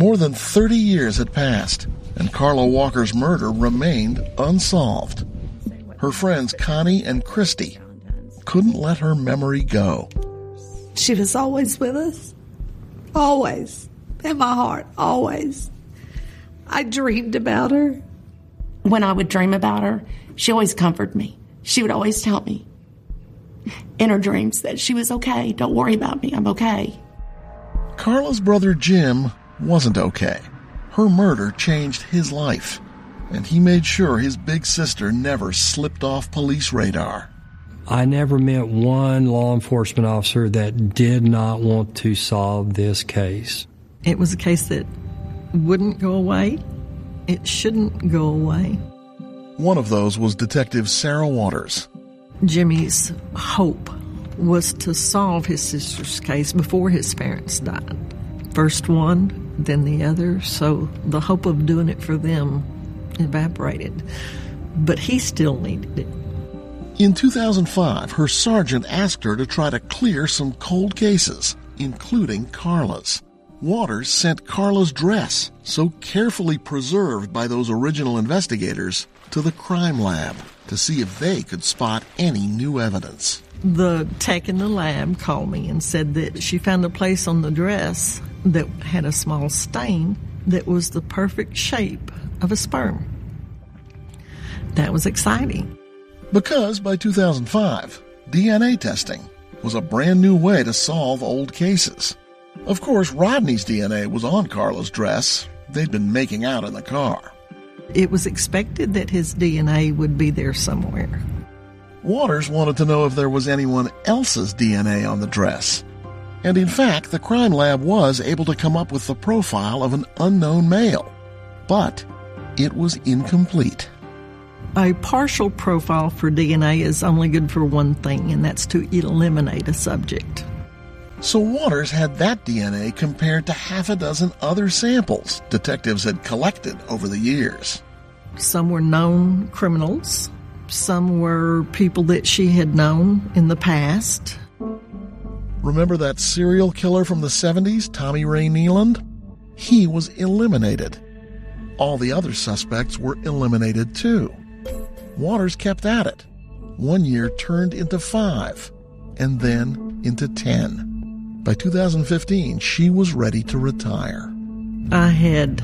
More than 30 years had passed, and Carla Walker's murder remained unsolved. Her friends Connie and Christy couldn't let her memory go. She was always with us. Always. In my heart, always. I dreamed about her. When I would dream about her, she always comforted me. She would always tell me in her dreams that she was okay. Don't worry about me. I'm okay. Carla's brother Jim wasn't okay. Her murder changed his life, and he made sure his big sister never slipped off police radar. I never met one law enforcement officer that did not want to solve this case. It was a case that wouldn't go away. It shouldn't go away. One of those was Detective Sarah Waters. Jimmy's hope was to solve his sister's case before his parents died. First one, then the other, so the hope of doing it for them evaporated. But he still needed it. In 2005, her sergeant asked her to try to clear some cold cases, including Carla's. Waters sent Carla's dress, so carefully preserved by those original investigators, to the crime lab to see if they could spot any new evidence. The tech in the lab called me and said that she found a place on the dress that had a small stain that was the perfect shape of a sperm. That was exciting. Because by 2005, DNA testing was a brand new way to solve old cases. Of course, Rodney's DNA was on Carla's dress. They'd been making out in the car. It was expected that his DNA would be there somewhere. Waters wanted to know if there was anyone else's DNA on the dress. And in fact, the crime lab was able to come up with the profile of an unknown male. But it was incomplete. A partial profile for DNA is only good for one thing, and that's to eliminate a subject. So Waters had that DNA compared to half a dozen other samples detectives had collected over the years. Some were known criminals. Some were people that she had known in the past. Remember that serial killer from the 70s, Tommy Ray Nealand? He was eliminated. All the other suspects were eliminated too. Waters kept at it. 1 year turned into 5, and then into 10. By 2015, she was ready to retire. I had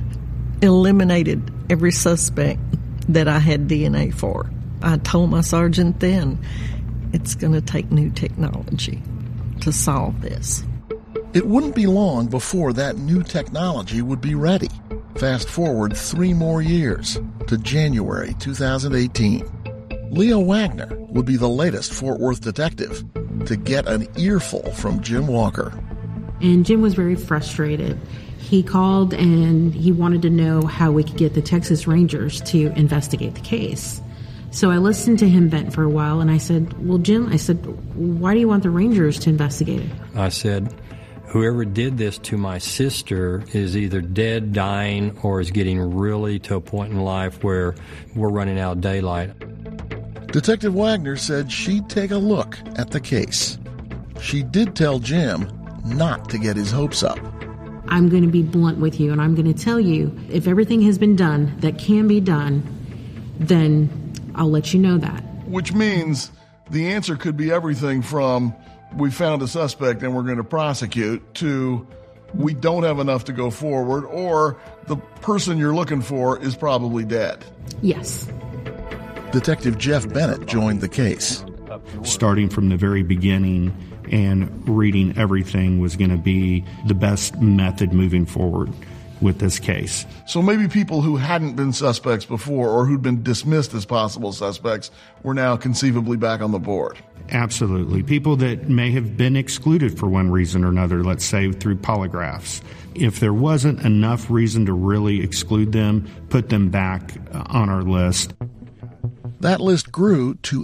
eliminated every suspect that I had DNA for. I told my sergeant then, it's going to take new technology to solve this. It wouldn't be long before that new technology would be ready. Fast forward 3 more years to January 2018. Leah Wagner would be the latest Fort Worth detective to get an earful from Jim Walker. And Jim was very frustrated. He called and he wanted to know how we could get the Texas Rangers to investigate the case. So I listened to him vent for a while, and I said, well, Jim, why do you want the Rangers to investigate it? I said, whoever did this to my sister is either dead, dying, or is getting really to a point in life where we're running out of daylight. Detective Wagner said she'd take a look at the case. She did tell Jim not to get his hopes up. I'm going to be blunt with you, and I'm going to tell you, if everything has been done that can be done, then I'll let you know that. Which means the answer could be everything from, we found a suspect and we're going to prosecute, to we don't have enough to go forward, or the person you're looking for is probably dead. Yes. Detective Jeff Bennett joined the case. Starting from the very beginning and reading everything was going to be the best method moving forward with this case. So maybe people who hadn't been suspects before or who'd been dismissed as possible suspects were now conceivably back on the board. Absolutely. People that may have been excluded for one reason or another, let's say through polygraphs. If there wasn't enough reason to really exclude them, put them back on our list. That list grew to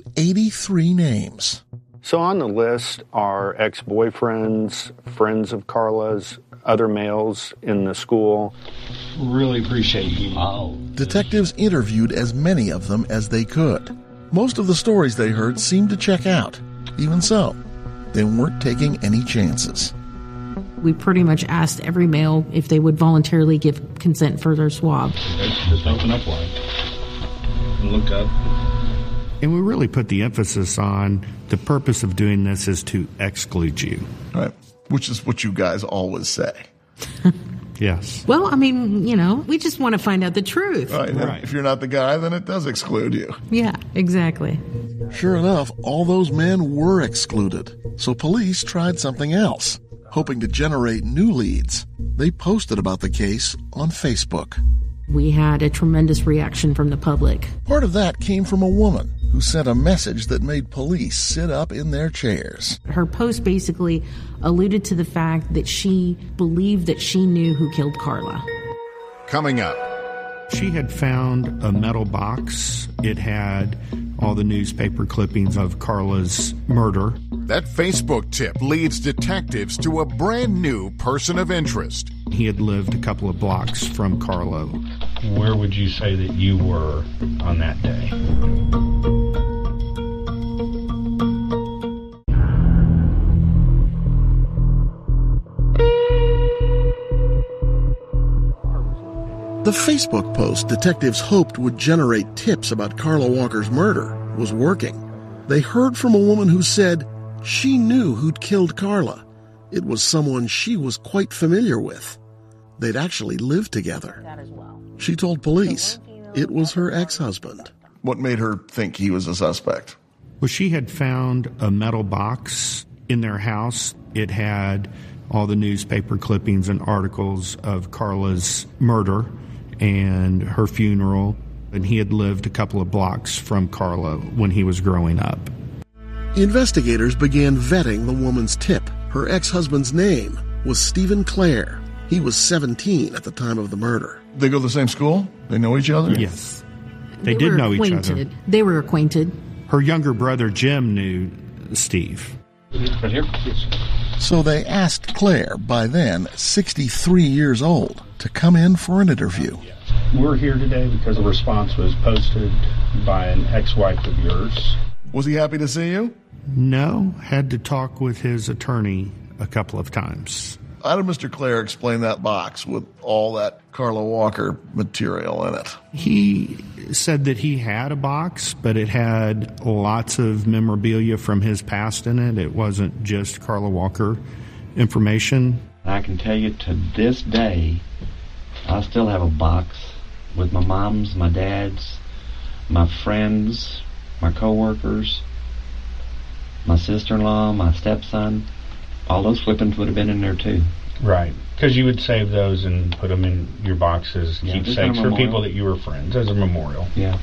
83 names. So on the list are ex-boyfriends, friends of Carla's, other males in the school. Really appreciate you. Wow. Detectives interviewed as many of them as they could. Most of the stories they heard seemed to check out. Even so, they weren't taking any chances. We pretty much asked every male if they would voluntarily give consent for their swab. Just open up wide and look up. And we really put the emphasis on the purpose of doing this is to exclude you. Right. Which is what you guys always say. Yes. Well, I mean, we just want to find out the truth. Right. If you're not the guy, then it does exclude you. Yeah, exactly. Sure enough, all those men were excluded. So police tried something else. Hoping to generate new leads, they posted about the case on Facebook. We had a tremendous reaction from the public. Part of that came from a woman who sent a message that made police sit up in their chairs. Her post basically alluded to the fact that she believed that she knew who killed Carla. Coming up. She had found a metal box. It had all the newspaper clippings of Carla's murder. That Facebook tip leads detectives to a brand new person of interest. He had lived a couple of blocks from Carla. Where would you say that you were on that day? The Facebook post detectives hoped would generate tips about Carla Walker's murder was working. They heard from a woman who said she knew who'd killed Carla. It was someone she was quite familiar with. They'd actually lived together. She told police it was her ex-husband. What made her think he was a suspect? Well, she had found a metal box in their house. It had all the newspaper clippings and articles of Carla's murder and her funeral, and he had lived a couple of blocks from Carla when he was growing up. Investigators began vetting the woman's tip. Her ex-husband's name was Stephen Clare. He was 17 at the time of the murder. They go to the same school? They know each other? Yes. They did know each other. They were acquainted. Her younger brother, Jim, knew Steve. Right here? So they asked Claire, by then 63 years old, to come in for an interview. We're here today because a response was posted by an ex-wife of yours. Was he happy to see you? No, had to talk with his attorney a couple of times. How did Mr. Clare explain that box with all that Carla Walker material in it? He said that he had a box, but it had lots of memorabilia from his past in it. It wasn't just Carla Walker information. I can tell you to this day, I still have a box with my mom's, my dad's, my friends, my co-workers, my sister-in-law, my stepson. All those flippings would have been in there too. Right, because you would save those and put them in your boxes, keepsakes for people that you were friends as a memorial. Yeah.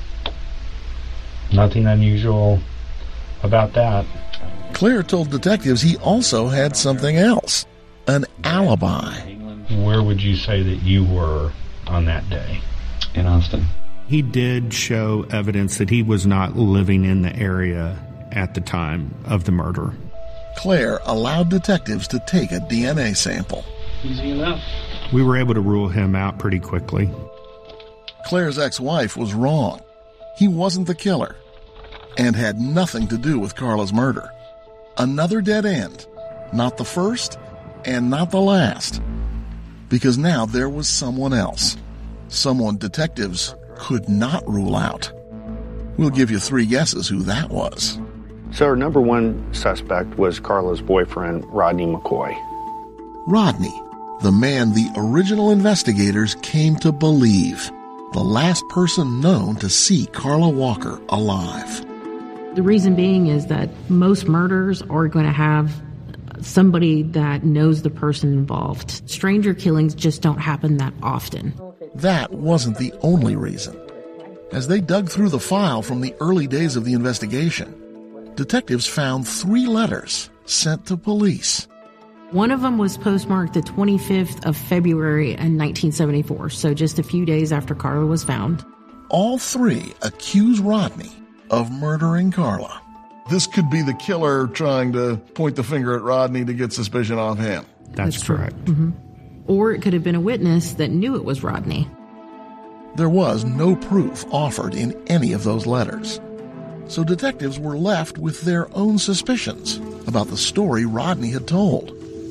Nothing unusual about that. Claire told detectives he also had something else, an alibi. Where would you say that you were on that day? In Austin. He did show evidence that he was not living in the area at the time of the murder. Claire allowed detectives to take a DNA sample. Easy enough. We were able to rule him out pretty quickly. Claire's ex-wife was wrong. He wasn't the killer and had nothing to do with Carla's murder. Another dead end. Not the first and not the last. Because now there was someone else. Someone detectives could not rule out. We'll give you 3 guesses who that was. So our number one suspect was Carla's boyfriend, Rodney McCoy. Rodney, the man the original investigators came to believe, the last person known to see Carla Walker alive. The reason being is that most murders are going to have somebody that knows the person involved. Stranger killings just don't happen that often. That wasn't the only reason. As they dug through the file from the early days of the investigation, detectives found 3 letters sent to police. One of them was postmarked the 25th of February in 1974, so just a few days after Carla was found. All 3 accuse Rodney of murdering Carla. This could be the killer trying to point the finger at Rodney to get suspicion off him. That's correct. Mm-hmm. Or it could have been a witness that knew it was Rodney. There was no proof offered in any of those letters. So detectives were left with their own suspicions about the story Rodney had told.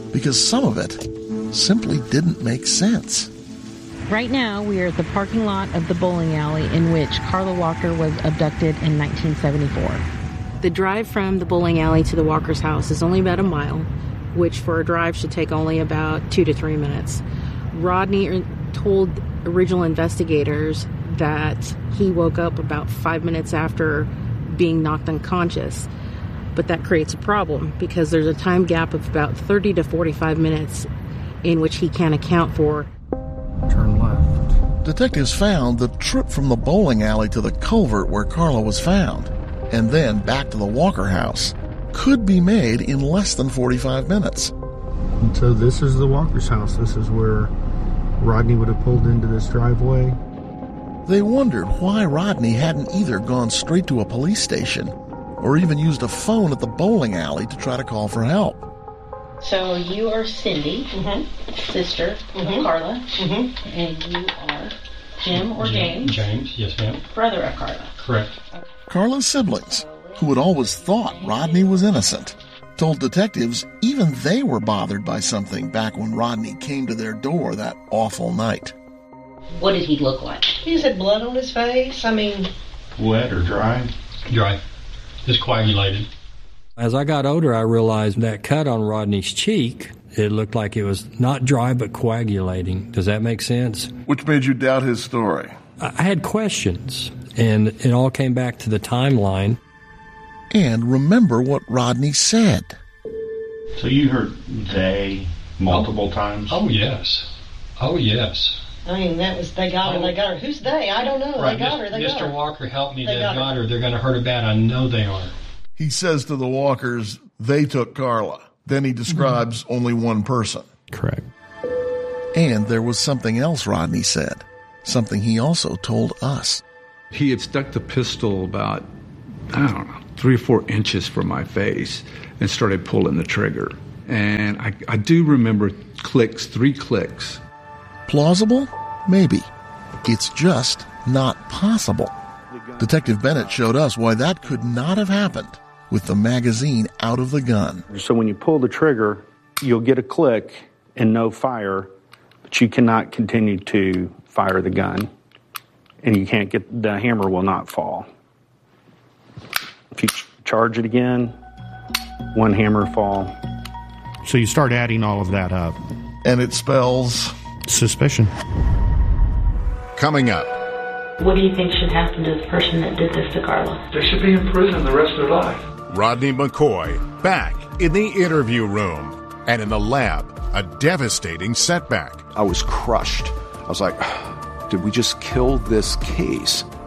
because some of it simply didn't make sense. Right now, we are at the parking lot of the bowling alley in which Carla Walker was abducted in 1974. The drive from the bowling alley to the Walker's house is only about a mile, which for a drive should take only about 2 to 3 minutes. Rodney told original investigators that he woke up about 5 minutes after being knocked unconscious. But that creates a problem because there's a time gap of about 30 to 45 minutes in which he can't account for. Turn left. Detectives found the trip from the bowling alley to the culvert where Carla was found, and then back to the Walker house, could be made in less than 45 minutes. And so this is the Walker's house. This is where Rodney would have pulled into this driveway. They wondered why Rodney hadn't either gone straight to a police station or even used a phone at the bowling alley to try to call for help. So you are Cindy, sister of Carla, and you are Jim or James? James, yes ma'am. Brother of Carla. Correct. Okay. Carla's siblings, who had always thought Rodney was innocent, told detectives even they were bothered by something back when Rodney came to their door that awful night. What did he look like? He had blood on his face. I mean... Wet or dry? Dry. Just coagulated. As I got older, I realized that cut on Rodney's cheek, it looked like it was not dry but coagulating. Does that make sense? Which made you doubt his story? I had questions, and it all came back to the timeline. And remember what Rodney said. So you heard they multiple times? Oh, yes. Oh, yes. I mean, that was, they got her. Who's they? I don't know. Right. They got her. Mr. Walker helped me. They got her. They're going to hurt her bad. I know they are. He says to the Walkers, they took Carla. Then he describes only one person. Correct. And there was something else Rodney said, something he also told us. He had stuck the pistol about, 3 or 4 inches from my face and started pulling the trigger. And I do remember 3 clicks. Plausible? Maybe. It's just not possible. Detective Bennett showed us why that could not have happened with the magazine out of the gun. So when you pull the trigger, you'll get a click and no fire, but you cannot continue to fire the gun. And you can't get, the hammer will not fall. If you charge it again, 1 hammer fall. So you start adding all of that up. And it spells... suspicion. Coming up. What do you think should happen to the person that did this to Carla? They should be in prison the rest of their life. Rodney McCoy back in the interview room, and in the lab, a devastating setback. I was crushed. I was like, did we just kill this case?